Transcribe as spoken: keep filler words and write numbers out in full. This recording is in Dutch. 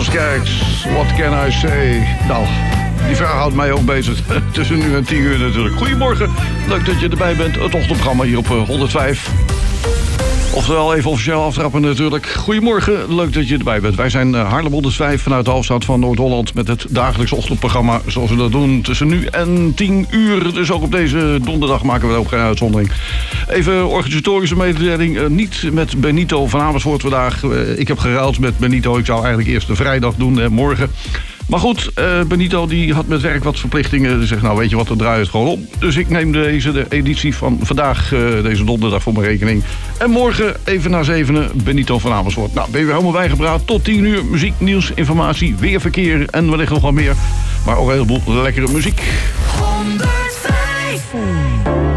Jos Kerks, what can I say? Nou, die vraag houdt mij ook bezig. Tussen nu en tien uur natuurlijk. Goedemorgen, leuk dat je erbij bent. Het ochtendprogramma hier op honderdvijf. Oftewel even officieel aftrappen natuurlijk. Goedemorgen, leuk dat je erbij bent. Wij zijn Haarlem honderdvijf vanuit de hoofdstad van Noord-Holland... met het dagelijks ochtendprogramma zoals we dat doen tussen nu en tien uur. Dus ook op deze donderdag maken we ook geen uitzondering. Even organisatorische mededeling. Uh, niet met Benito van Amersfoort vandaag. Uh, ik heb geruild met Benito. Ik zou eigenlijk eerst de vrijdag doen, hè, morgen. Maar goed, uh, Benito die had met werk wat verplichtingen. Hij zegt, nou weet je wat, dan draai je het gewoon om. Dus ik neem deze de editie van vandaag, uh, deze donderdag, voor mijn rekening. En morgen, even na zevenen, Benito van Amersfoort. Nou, ben je weer helemaal bijgepraat. Tot tien uur, muziek, nieuws, informatie, weer verkeer en wellicht nog wat meer. Maar ook een heleboel lekkere muziek. honderdvijf